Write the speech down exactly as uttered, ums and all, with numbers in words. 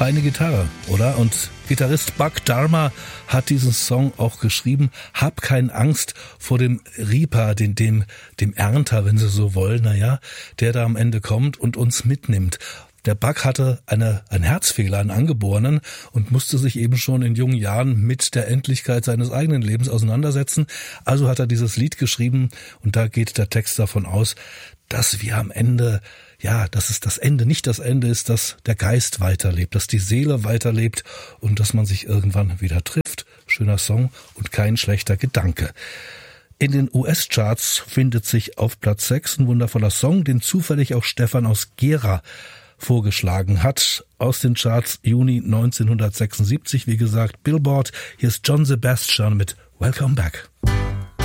feine Gitarre, oder? Und Gitarrist Buck Dharma hat diesen Song auch geschrieben. Hab keine Angst vor dem Reaper, den, dem, dem Ernter, wenn Sie so wollen, naja, der da am Ende kommt und uns mitnimmt. Der Buck hatte eine, einen Herzfehler, einen angeborenen, und musste sich eben schon in jungen Jahren mit der Endlichkeit seines eigenen Lebens auseinandersetzen. Also hat er dieses Lied geschrieben, und da geht der Text davon aus, dass wir am Ende, ja, dass es das Ende nicht das Ende ist, dass der Geist weiterlebt, dass die Seele weiterlebt und dass man sich irgendwann wieder trifft. Schöner Song und kein schlechter Gedanke. In den U S-Charts findet sich auf Platz sechs ein wundervoller Song, den zufällig auch Stefan aus Gera vorgeschlagen hat, aus den Charts Juni neunzehnhundertsechsundsiebzig, wie gesagt, Billboard. Hier ist John Sebastian mit Welcome Back.